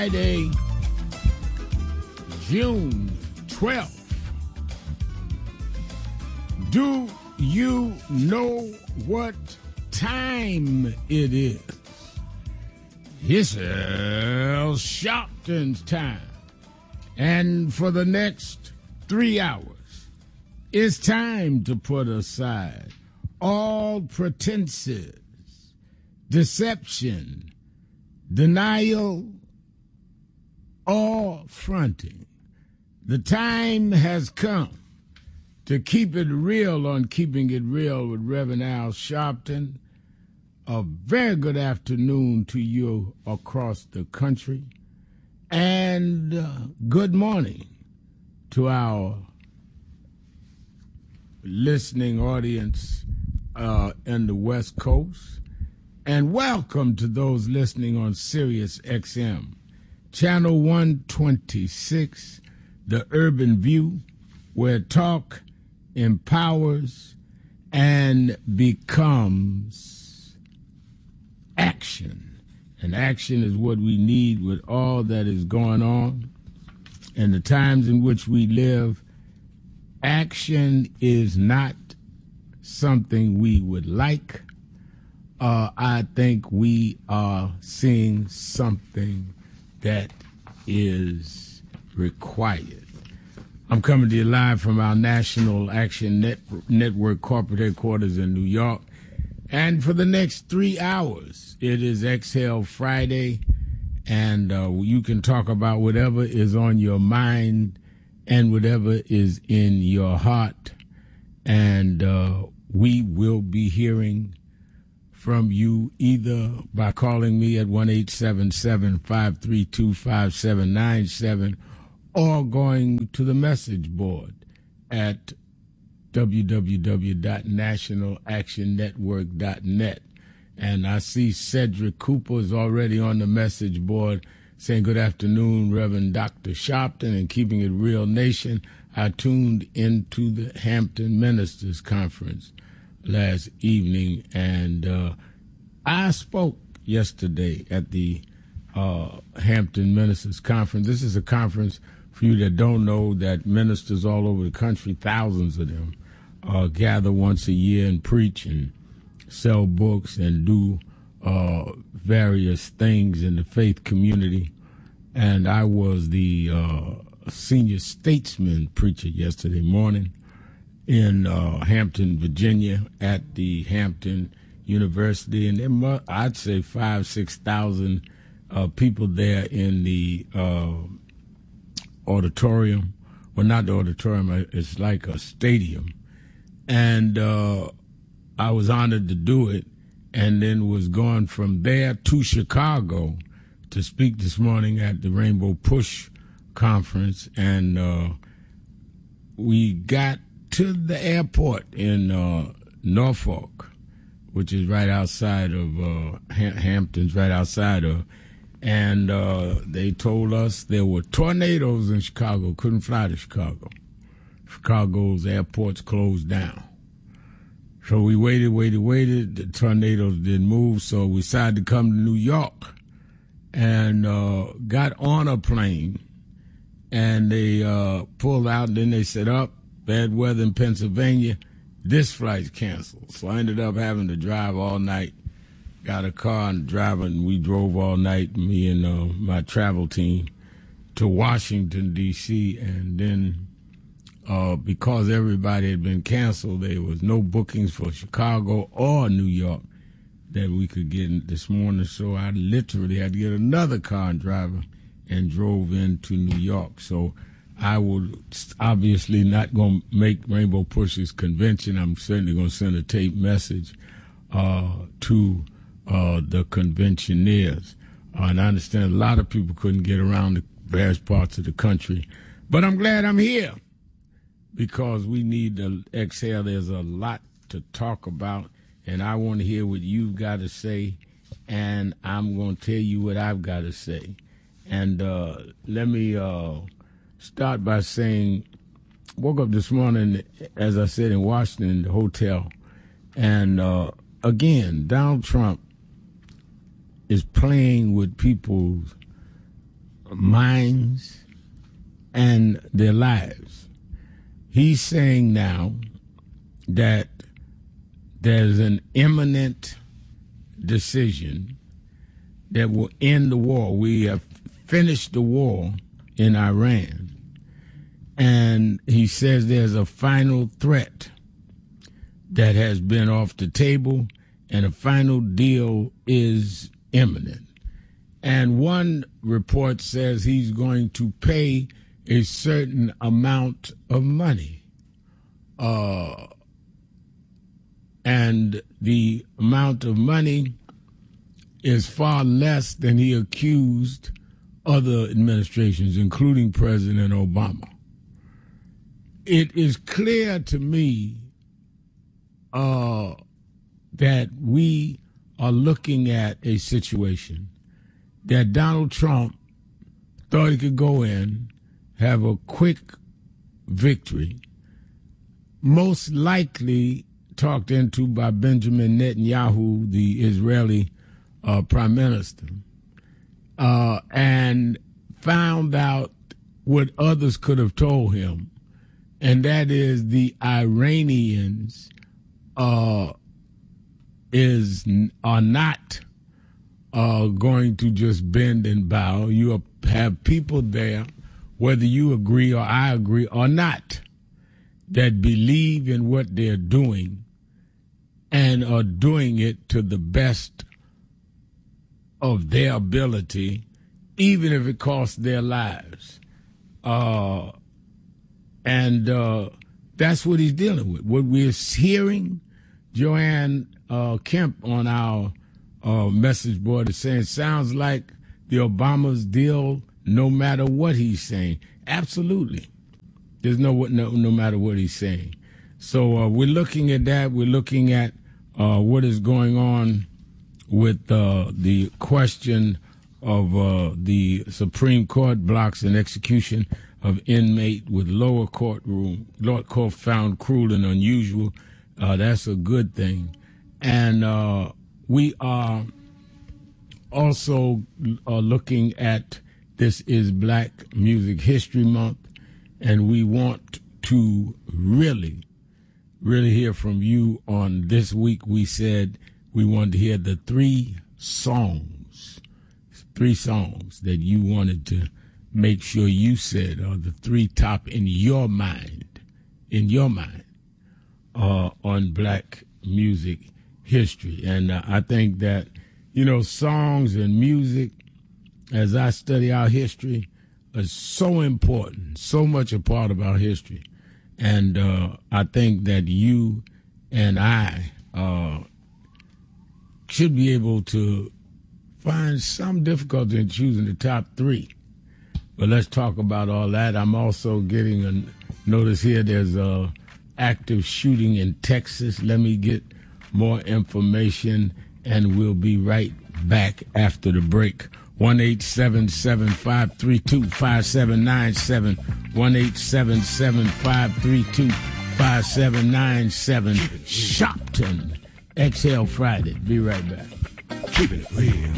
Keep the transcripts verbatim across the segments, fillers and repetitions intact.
Friday, June twelfth. Do you know what time it is? It's Al Sharpton's time. And for the next three hours, it's time to put aside all pretenses, deception, denial, or fronting. The time has come to keep it real on Keeping It Real with Reverend Al Sharpton. A very good afternoon to you across the country, and uh, good morning to our listening audience uh, in the West Coast, and welcome to those listening on Sirius X M, Channel one twenty-six, The Urban View, where talk empowers and becomes action. And action is what we need with all that is going on. And the times in which we live, action is not something we would like. Uh, I think we are seeing something that is required. I'm coming to you live from our National Action Net- Network corporate headquarters in New York. And for the next three hours, it is Exhale Friday, and uh, you can talk about whatever is on your mind and whatever is in your heart. And uh, we will be hearing from you either by calling me at one eight seven seven, five three two, five seven nine seven or going to the message board at w w w dot national action network dot net. And I see Cedric Cooper is already on the message board saying, good afternoon, Reverend Doctor Sharpton and Keeping It Real Nation. I tuned into the Hampton Ministers Conference last evening, and uh, I spoke yesterday at the uh, Hampton Ministers Conference. This is a conference, for you that don't know, that ministers all over the country, thousands of them, uh, gather once a year and preach and sell books and do uh, various things in the faith community. And I was the uh, senior statesman preacher yesterday morning in uh, Hampton, Virginia, at the Hampton University, and there mu- I'd say five, six thousand uh, people there in the uh, auditorium. Well, not the auditorium; it's like a stadium, and uh, I was honored to do it, and then was going from there to Chicago to speak this morning at the Rainbow Push Conference, and uh, we got to the airport in uh, Norfolk, which is right outside of uh, Ham- Hampton's, right outside of, and uh, they told us there were tornadoes in Chicago. Couldn't fly to Chicago. Chicago's airport's closed down. So we waited, waited, waited. The tornadoes didn't move, so we decided to come to New York and uh, got on a plane, and they uh, pulled out, and then they said, up. Bad weather in Pennsylvania, this flight's canceled. So I ended up having to drive all night. Got a car and driver, and we drove all night, me and uh, my travel team, to Washington, D C And then uh, because everybody had been canceled, there was no bookings for Chicago or New York that we could get in this morning. So I literally had to get another car and driver and drove into New York. So I will obviously not going to make Rainbow Push's convention. I'm certainly going to send a tape message uh, to uh, the conventioneers. Uh, and I understand a lot of people couldn't get around the various parts of the country. But I'm glad I'm here because we need to exhale. There's a lot to talk about, and I want to hear what you've got to say, and I'm going to tell you what I've got to say. And uh, let me... Uh, start by saying, woke up this morning, as I said, in Washington, in the hotel, and uh, again, Donald Trump is playing with people's minds and their lives. He's saying now that there's an imminent decision that will end the war. We have finished the war in Iran, and he says there's a final threat that has been off the table, and a final deal is imminent. And one report says he's going to pay a certain amount of money. Uh, and the amount of money is far less than he accused other administrations, including President Obama. It is clear to me uh, that we are looking at a situation that Donald Trump thought he could go in, have a quick victory, most likely talked into by Benjamin Netanyahu, the Israeli uh, prime minister, uh, and found out what others could have told him, and that is the Iranians uh, is are not uh, going to just bend and bow. You have people there, whether you agree or I agree or not, that believe in what they're doing and are doing it to the best of their ability, even if it costs their lives. Uh, and uh, that's what he's dealing with. What we're hearing, Joanne uh, Kemp on our uh, message board is saying, sounds like the Obama's deal no matter what he's saying. Absolutely. There's no no, no matter what he's saying. So uh, we're looking at that. We're looking at uh, what is going on with uh, the question of uh, the Supreme Court blocks an execution of inmate with lower court room, lower court found cruel and unusual. Uh, that's a good thing. And uh, we are also uh, looking at this is Black Music History Month, and we want to really, really hear from you on this week. We said we wanted to hear the three songs, three songs that you wanted to make sure you said are the three top in your mind, in your mind, uh, on Black music history. And uh, I think that, you know, songs and music, as I study our history, is so important, so much a part of our history. And uh, I think that you and I uh, should be able to find some difficulty in choosing the top three. But let's talk about all that. I'm also getting a notice here there's a active shooting in Texas. Let me get more information, and we'll be right back after the break. one eight seven seven, five three two, five seven nine seven, one eight seven seven, five three two, five seven nine seven. Shopton. Exhale Friday. Be right back. Keeping it real.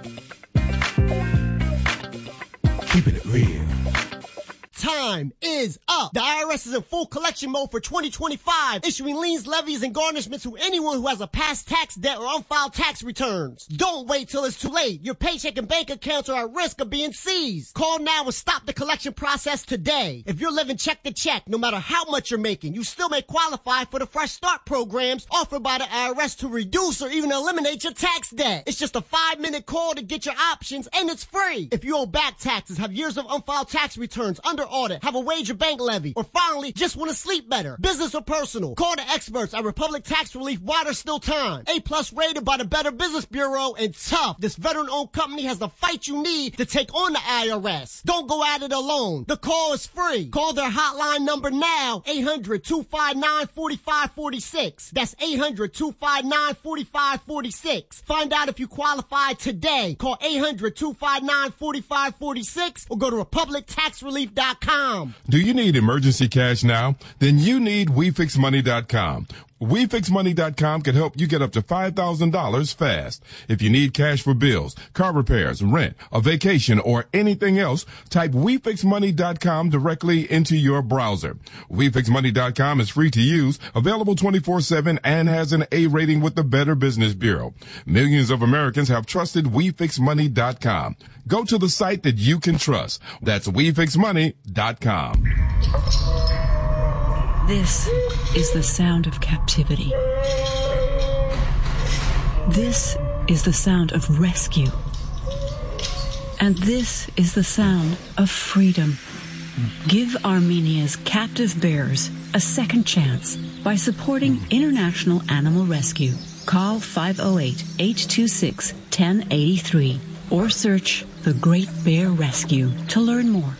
Keeping it real. Time is up. The I R S is in full collection mode for twenty twenty-five, issuing liens, levies, and garnishments to anyone who has a past tax debt or unfiled tax returns. Don't wait till it's too late. Your paycheck and bank accounts are at risk of being seized. Call now and stop the collection process today. If you're living check to check, no matter how much you're making, you still may qualify for the Fresh Start programs offered by the I R S to reduce or even eliminate your tax debt. It's just a five-minute call to get your options, and it's free. If you owe back taxes, have years of unfiled tax returns, under audit, have a wage or bank levy, or finally just want to sleep better, business or personal, call the experts at Republic Tax Relief while there's still time. A plus rated by the Better Business Bureau, and tough. This veteran-owned company has the fight you need to take on the I R S. Don't go at it alone. The call is free. Call their hotline number now, eight hundred, two five nine, four five four six. That's eight hundred, two five nine, four five four six. Find out if you qualify today. Call eight hundred, two five nine, four five four six or go to republic tax relief dot com. Do you need emergency cash now? Then you need we fix money dot com. We Fix Money dot com can help you get up to five thousand dollars fast. If you need cash for bills, car repairs, rent, a vacation, or anything else, type We Fix Money dot com directly into your browser. We Fix Money dot com is free to use, available twenty-four seven, and has an A rating with the Better Business Bureau. Millions of Americans have trusted We Fix Money dot com. Go to the site that you can trust. That's We Fix Money dot com. This is the sound of captivity. This is the sound of rescue. And this is the sound of freedom. Give Armenia's captive bears a second chance by supporting International Animal Rescue. Call five oh eight, eight two six, one oh eight three or search The Great Bear Rescue to learn more.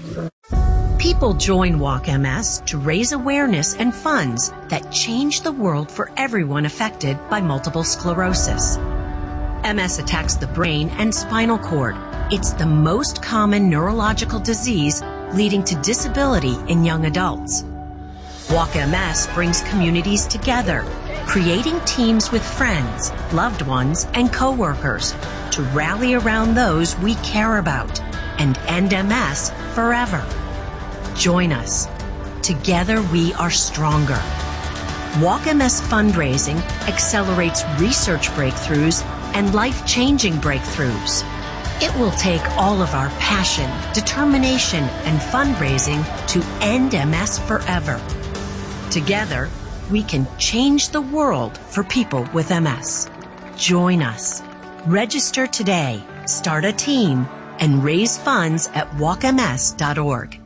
People join Walk M S to raise awareness and funds that change the world for everyone affected by multiple sclerosis. M S attacks the brain and spinal cord. It's the most common neurological disease leading to disability in young adults. Walk M S brings communities together, creating teams with friends, loved ones, and coworkers to rally around those we care about and end M S forever. Join us. Together we are stronger. Walk M S fundraising accelerates research breakthroughs and life-changing breakthroughs. It will take all of our passion, determination, and fundraising to end M S forever. Together, we can change the world for people with M S. Join us. Register today, start a team, and raise funds at walk m s dot org.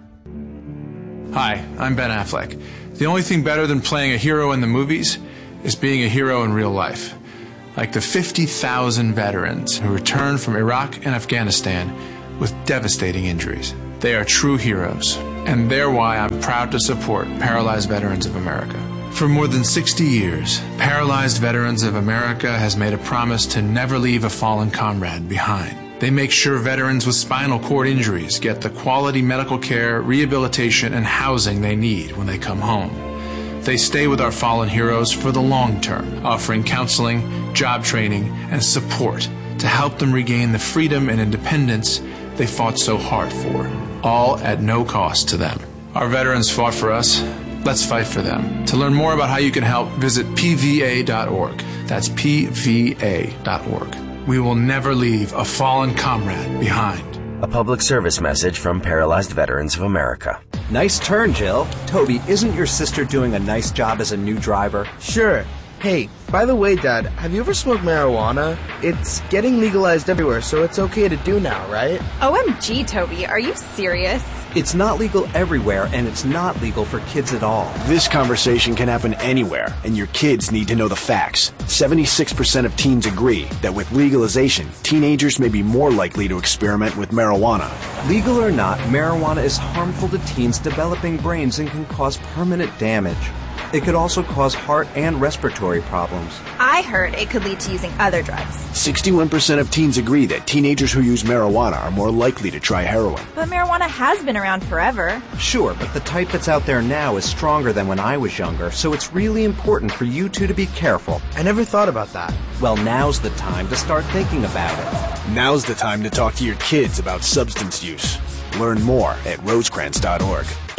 Hi, I'm Ben Affleck. The only thing better than playing a hero in the movies is being a hero in real life. Like the fifty thousand veterans who returned from Iraq and Afghanistan with devastating injuries. They are true heroes, and they're why I'm proud to support Paralyzed Veterans of America. For more than sixty years, Paralyzed Veterans of America has made a promise to never leave a fallen comrade behind. They make sure veterans with spinal cord injuries get the quality medical care, rehabilitation, and housing they need when they come home. They stay with our fallen heroes for the long term, offering counseling, job training, and support to help them regain the freedom and independence they fought so hard for, all at no cost to them. Our veterans fought for us. Let's fight for them. To learn more about how you can help, visit P V A dot org. That's P V A dot org. We will never leave a fallen comrade behind. A public service message from Paralyzed Veterans of America. Nice turn, Jill. Toby, isn't your sister doing a nice job as a new driver? Sure. Hey, by the way, Dad, have you ever smoked marijuana? It's getting legalized everywhere, so it's okay to do now, right? O M G, Toby, are you serious? It's not legal everywhere, and it's not legal for kids at all. This conversation can happen anywhere, and your kids need to know the facts. seventy-six percent of teens agree that with legalization, teenagers may be more likely to experiment with marijuana. Legal or not, marijuana is harmful to teens' developing brains and can cause permanent damage. It could also cause heart and respiratory problems. I heard it could lead to using other drugs. sixty-one percent of teens agree that teenagers who use marijuana are more likely to try heroin. But marijuana has been around forever. Sure, but the type that's out there now is stronger than when I was younger, so it's really important for you two to be careful. I never thought about that. Well, now's the time to start thinking about it. Now's the time to talk to your kids about substance use. Learn more at rosecrans dot org.